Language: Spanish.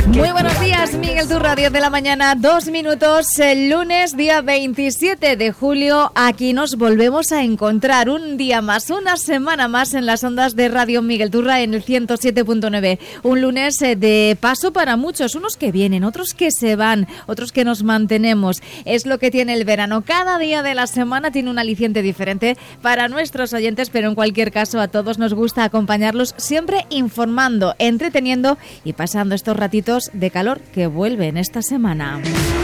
Muy buenos días, Miguel Turra, 10 de la mañana, 2 minutos, el lunes, día 27 de julio, aquí nos volvemos a encontrar un día más, una semana más en las ondas de Radio Miguel Turra en el 107.9. Un lunes de paso para muchos, unos que vienen, otros que se van, otros que nos mantenemos. Es lo que tiene el verano, cada día de la semana tiene un aliciente diferente para nuestros oyentes, pero en cualquier caso a todos nos gusta acompañarlos siempre informando, entreteniendo y pasando estos ratitos de calor que vuelven esta semana.